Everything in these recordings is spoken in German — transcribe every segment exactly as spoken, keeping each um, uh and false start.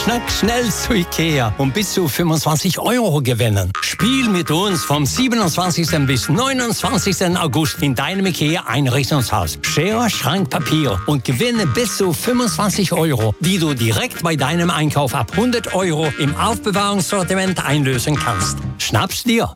Schnack schnell zu Ikea und bis zu fünfundzwanzig Euro gewinnen. Spiel mit uns vom siebenundzwanzigsten bis neunundzwanzigsten August in deinem Ikea Einrichtungshaus. Schere, Schrank, Papier und gewinne bis zu fünfundzwanzig Euro, die du direkt bei deinem Einkauf ab hundert Euro im Aufbewahrungssortiment einlösen kannst. Schnapp's dir!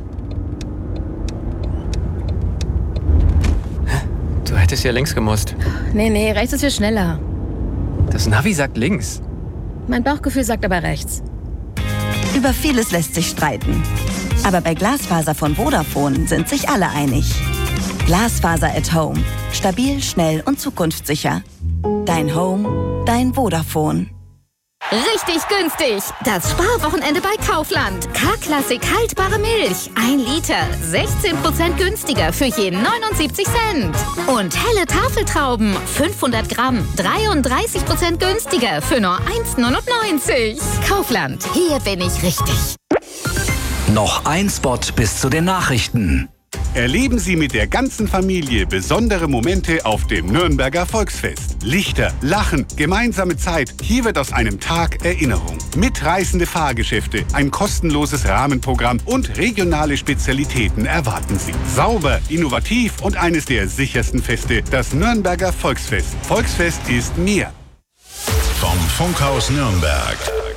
Du hättest ja links gemusst. Nee, nee, rechts ist viel schneller. Das Navi sagt links. Mein Bauchgefühl sagt aber rechts. Über vieles lässt sich streiten. Aber bei Glasfaser von Vodafone sind sich alle einig. Glasfaser at Home. Stabil, schnell und zukunftssicher. Dein Home, dein Vodafone. Richtig günstig! Das Sparwochenende bei Kaufland. K-Klassik haltbare Milch. ein Liter. sechzehn Prozent günstiger für je neunundsiebzig Cent. Und helle Tafeltrauben. fünfhundert Gramm. dreiunddreißig Prozent günstiger für nur eins neunundneunzig. Kaufland. Hier bin ich richtig. Noch ein Spot bis zu den Nachrichten. Erleben Sie mit der ganzen Familie besondere Momente auf dem Nürnberger Volksfest. Lichter, Lachen, gemeinsame Zeit. Hier wird aus einem Tag Erinnerung. Mitreißende Fahrgeschäfte, ein kostenloses Rahmenprogramm und regionale Spezialitäten erwarten Sie. Sauber, innovativ und eines der sichersten Feste, das Nürnberger Volksfest. Volksfest ist mehr. Vom Funkhaus Nürnberg.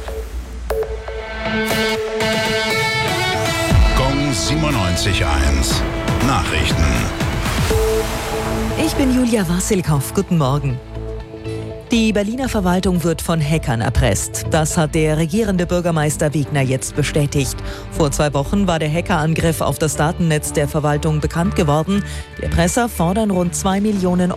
siebenundneunzig Komma eins Nachrichten. Ich bin Julia Wassilkow. Guten Morgen. Die Berliner Verwaltung wird von Hackern erpresst. Das hat der regierende Bürgermeister Wegner jetzt bestätigt. Vor zwei Wochen war der Hackerangriff auf das Datennetz der Verwaltung bekannt geworden. Die Erpresser fordern rund zwei Millionen